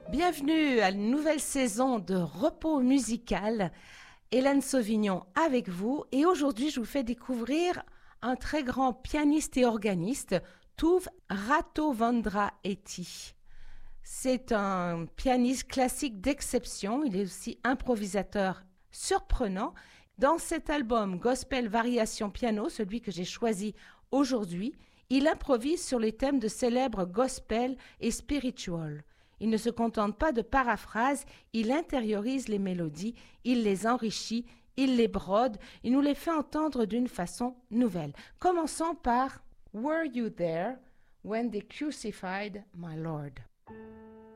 Bienvenue à une nouvelle saison de Repos musical. Hélène Sauvignon avec vous et aujourd'hui je vous fais découvrir un très grand pianiste et organiste, Tuve Ratovandra-Etty. C'est un pianiste classique d'exception, il est aussi improvisateur surprenant. Dans cet album Gospel Variation Piano, celui que j'ai choisi aujourd'hui, il improvise sur les thèmes de célèbres gospel et spiritual. Il ne se contente pas de paraphrases, il intériorise les mélodies, il les enrichit, il les brode, il nous les fait entendre d'une façon nouvelle. Commençons par Were You There When They Crucified My Lord?